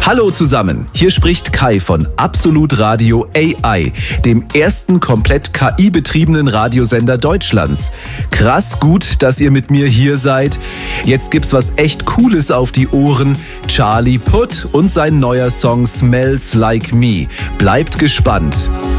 Hallo zusammen, hier spricht Kai von Absolut Radio AI, dem ersten komplett KI-betriebenen Radiosender Deutschlands. Krass gut, dass ihr mit mir hier seid. Jetzt gibt's was echt Cooles auf die Ohren. Charlie Puth und sein neuer Song Smells Like Me. Bleibt gespannt.